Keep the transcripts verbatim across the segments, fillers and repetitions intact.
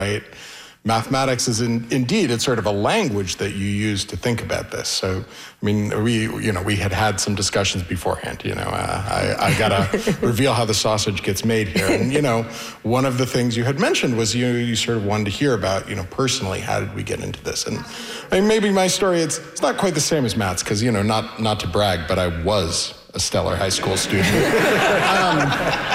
right? Mathematics is in, indeed, it's sort of a language that you use to think about this. So, I mean, we, you know, we had had some discussions beforehand, you know, uh, I, I gotta reveal how the sausage gets made here. And, you know, one of the things you had mentioned was you, you sort of wanted to hear about, you know, personally, how did we get into this? And I mean, maybe my story, it's, it's not quite the same as Matt's, because, you know, not, not to brag, but I was a stellar high school student. um,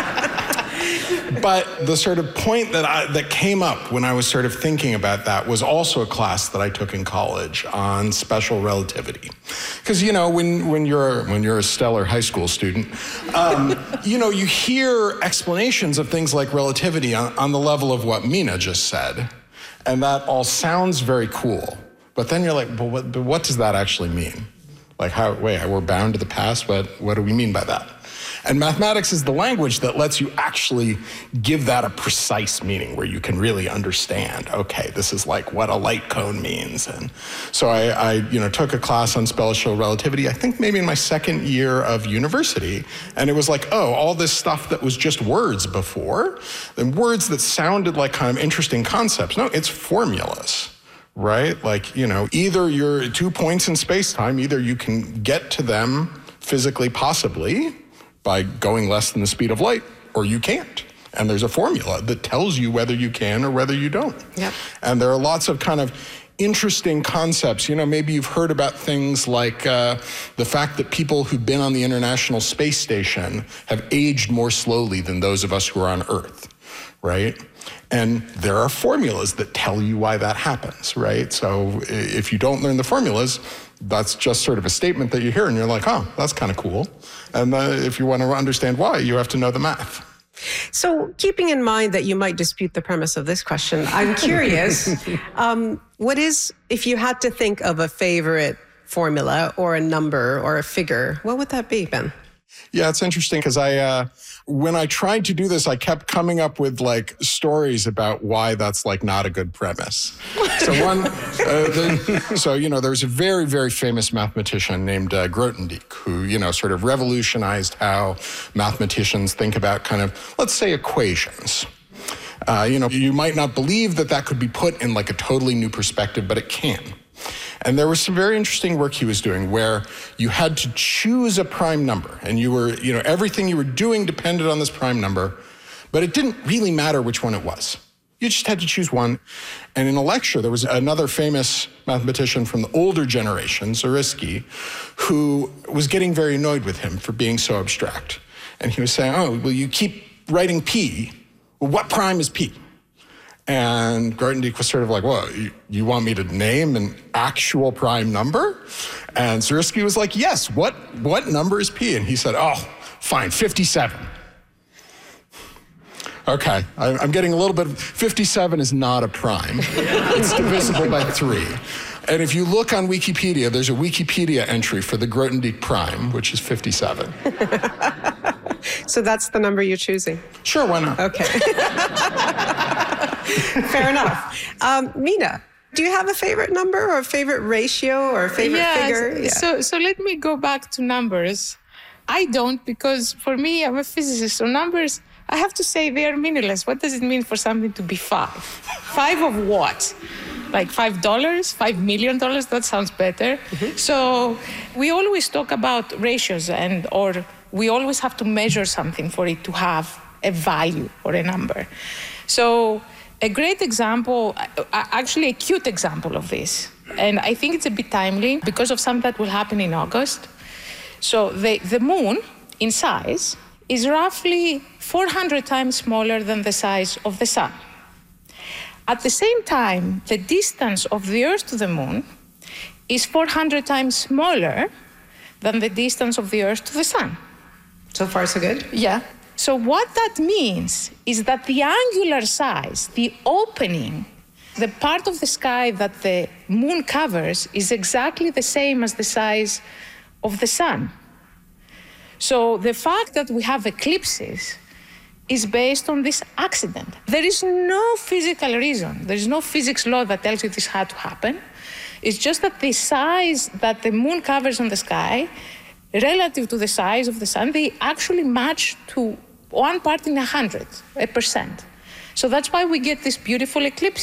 But the sort of point that I, that came up when I was sort of thinking about that was also a class that I took in college on special relativity. Because, you know, when, when, you're, when you're a stellar high school student, um, you know, you hear explanations of things like relativity on, on the level of what Mina just said. And that all sounds very cool. But then you're like, well, what, but what does that actually mean? Like, how, wait, we're bound to the past? What, what do we mean by that? And mathematics is the language that lets you actually give that a precise meaning where you can really understand, okay, this is like what a light cone means. And so I, I you know, took a class on special relativity, I think maybe in my second year of university. And it was like, oh, all this stuff that was just words before, and words that sounded like kind of interesting concepts. No, it's formulas. Right? Like, you know, either you're two points in space-time, either you can get to them physically, possibly, by going less than the speed of light, or you can't. And there's a formula that tells you whether you can or whether you don't. Yep. And there are lots of kind of interesting concepts. You know, maybe you've heard about things like uh, the fact that people who've been on the International Space Station have aged more slowly than those of us who are on Earth, right? And there are formulas that tell you why that happens, right? So if you don't learn the formulas, that's just sort of a statement that you hear and you're like, oh, that's kind of cool. And uh, if you want to understand why, you have to know the math. So keeping in mind that you might dispute the premise of this question, I'm curious, um, what is, if you had to think of a favorite formula or a number or a figure, what would that be, Ben? Yeah, it's interesting because I, uh, when I tried to do this, I kept coming up with like stories about why that's like not a good premise. So one, uh, the, so you know, there was a very, very famous mathematician named uh, Grothendieck who, you know, sort of revolutionized how mathematicians think about kind of, let's say, equations. Uh, you know, you might not believe that that could be put in like a totally new perspective, but it can. And there was some very interesting work he was doing where you had to choose a prime number and you were, you know, everything you were doing depended on this prime number, but it didn't really matter which one it was. You just had to choose one. And in a lecture, there was another famous mathematician from the older generation, Zariski, who was getting very annoyed with him for being so abstract. And he was saying, oh, well, you keep writing P. Well, what prime is P? And Grothendieck was sort of like, well, you, you want me to name an actual prime number? And Zariski was like, yes, what, what number is P? And he said, oh, fine, fifty-seven. Okay, I, I'm getting a little bit, fifty-seven is not a prime. It's divisible by three. And if you look on Wikipedia, there's a Wikipedia entry for the Grothendieck prime, which is fifty-seven. So that's the number you're choosing? Sure, why not? Okay. Fair enough. Um, Mina, do you have a favorite number or a favorite ratio or a favorite yes, figure? Yeah. So, so let me go back to numbers. I don't, because for me, I'm a physicist. So numbers, I have to say they are meaningless. What does it mean for something to be five? Five of what? Like five dollars, five million dollars? That sounds better. Mm-hmm. So we always talk about ratios and or we always have to measure something for it to have a value or a number. So a great example, actually a cute example of this, and I think it's a bit timely because of something that will happen in August. So the, the moon in size is roughly four hundred times smaller than the size of the sun. At the same time, the distance of the Earth to the moon is four hundred times smaller than the distance of the Earth to the sun. So far, so good? Yeah. So what that means is that the angular size, the opening, the part of the sky that the moon covers is exactly the same as the size of the sun. So the fact that we have eclipses is based on this accident. There is no physical reason. There is no physics law that tells you this had to happen. It's just that the size that the moon covers on the sky relative to the size of the sun, they actually match to one part in a hundred, a percent. So that's why we get these beautiful eclipses.